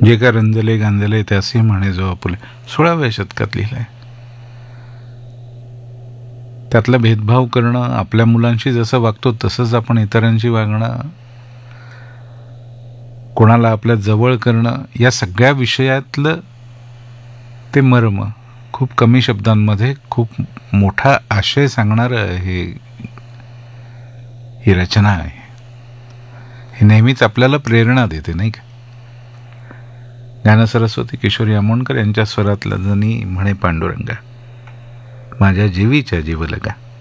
जे का रंजले गांजले त्यासी म्हणे जो आपुले, 16व्या शतकात लिहिलंय. त्यातला भेदभाव करणं, आपल्या मुलांशी जसं वागतो तसंच आपण इतरांशी वागणं, कोणाला आपल्या जवळ करणं, या सगळ्या विषयातलं ते मर्म खूप कमी शब्दांमध्ये खूप मोठा आशय सांगणारं ही रचना आहे. हे नेहमीच आपल्याला प्रेरणा देते, नाही का? ज्ञान सरस्वती किशोरी आमोणकर यांच्या स्वरातला जणी म्हणे पांडुरंगा, माझ्या जीवीच्या जीव लगा.